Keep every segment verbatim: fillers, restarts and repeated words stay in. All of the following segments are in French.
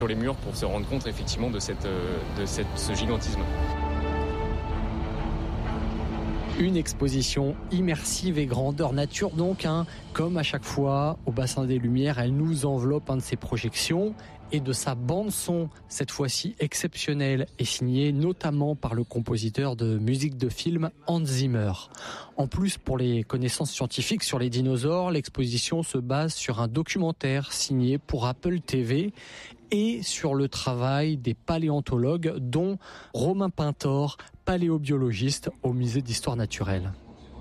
sur les murs pour se rendre compte effectivement de, cette, de cette, ce gigantisme. Une exposition immersive et grandeur nature donc, hein, comme à chaque fois au Bassin des Lumières, elle nous enveloppe hein, de ses projections et de sa bande-son, cette fois-ci exceptionnelle, et signée notamment par le compositeur de musique de film Hans Zimmer. En plus, pour les connaissances scientifiques sur les dinosaures, l'exposition se base sur un documentaire signé pour Apple T V et sur le travail des paléontologues, dont Romain Pintor, paléobiologiste au musée d'histoire naturelle.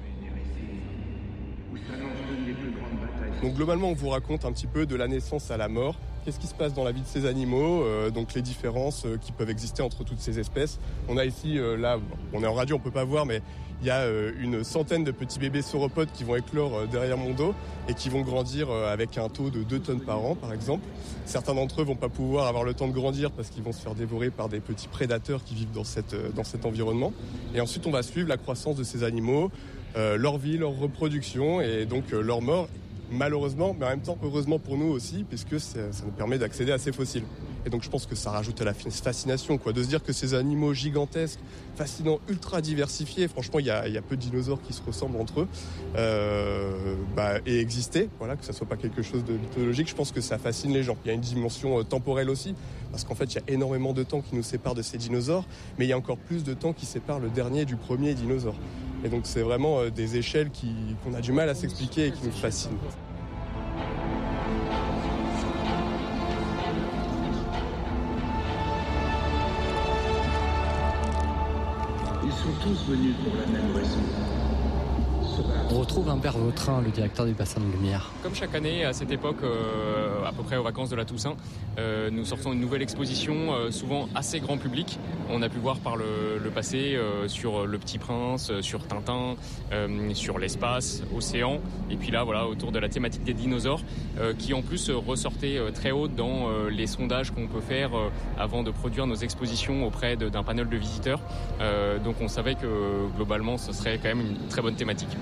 Donc globalement, on vous raconte un petit peu de la naissance à la mort. Qu'est-ce qui se passe dans la vie de ces animaux, euh, donc les différences euh, qui peuvent exister entre toutes ces espèces. On a ici, euh, là, on est en radio, on peut pas voir, mais il y a euh, une centaine de petits bébés sauropodes qui vont éclore euh, derrière mon dos et qui vont grandir euh, avec un taux de deux tonnes par an, par exemple. Certains d'entre eux vont pas pouvoir avoir le temps de grandir parce qu'ils vont se faire dévorer par des petits prédateurs qui vivent dans, cette, euh, dans cet environnement. Et ensuite, on va suivre la croissance de ces animaux, euh, leur vie, leur reproduction et donc euh, leur mort. Malheureusement, mais en même temps heureusement pour nous aussi, puisque ça, ça nous permet d'accéder à ces fossiles. Et donc je pense que ça rajoute à la fascination, quoi, de se dire que ces animaux gigantesques, fascinants, ultra diversifiés, franchement il y a, il y a peu de dinosaures qui se ressemblent entre eux, euh, bah, et exister, voilà, que ça soit pas quelque chose de mythologique, je pense que ça fascine les gens. Il y a une dimension euh, temporelle aussi, parce qu'en fait il y a énormément de temps qui nous sépare de ces dinosaures, mais il y a encore plus de temps qui sépare le dernier du premier dinosaure. Et donc c'est vraiment euh, des échelles qui, qu'on a du mal à s'expliquer et qui nous fascinent. Ils sont tous venus pour la même raison. On retrouve Humbert Vautrin, le directeur du Bassin de Lumière. Comme chaque année, à cette époque, euh, à peu près aux vacances de la Toussaint, euh, nous sortons une nouvelle exposition, euh, souvent assez grand public. On a pu voir par le, le passé euh, sur Le Petit Prince, sur Tintin, euh, sur l'espace, océan, et puis là, voilà, autour de la thématique des dinosaures, euh, qui en plus ressortait euh, très haut dans euh, les sondages qu'on peut faire euh, avant de produire nos expositions auprès de, d'un panel de visiteurs. Euh, donc on savait que globalement, ce serait quand même une très bonne thématique.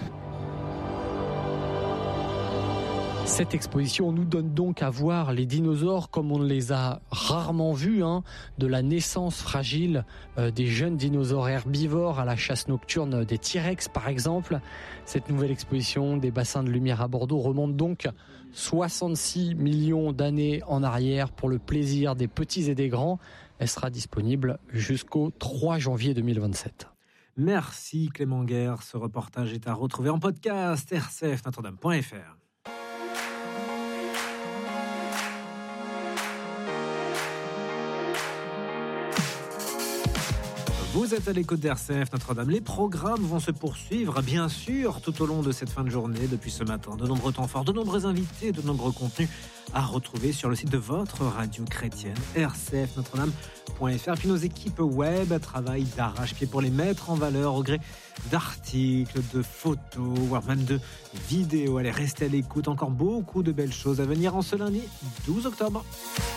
Cette exposition nous donne donc à voir les dinosaures comme on les a rarement vus, hein, de la naissance fragile euh, des jeunes dinosaures herbivores à la chasse nocturne des T-Rex par exemple. Cette nouvelle exposition des Bassins de Lumière à Bordeaux remonte donc soixante-six millions d'années en arrière pour le plaisir des petits et des grands. Elle sera disponible jusqu'au trois janvier deux mille vingt-sept. Merci Clément Guerre. Ce reportage est à retrouver en podcast r c f notre dame point f r. Vous êtes à l'écoute d'R C F Notre-Dame. Les programmes vont se poursuivre, bien sûr, tout au long de cette fin de journée, depuis ce matin. De nombreux temps forts, de nombreux invités, de nombreux contenus à retrouver sur le site de votre radio chrétienne, r c f notre dame point f r. Puis nos équipes web travaillent d'arrache-pied pour les mettre en valeur au gré d'articles, de photos, voire même de vidéos. Allez, restez à l'écoute. Encore beaucoup de belles choses à venir en ce lundi douze octobre.